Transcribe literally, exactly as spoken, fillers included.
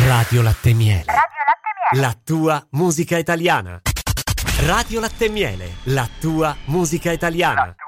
Radio Latte Miele. Radio Latte Miele. La tua musica italiana. Radio Latte Miele, la tua musica italiana.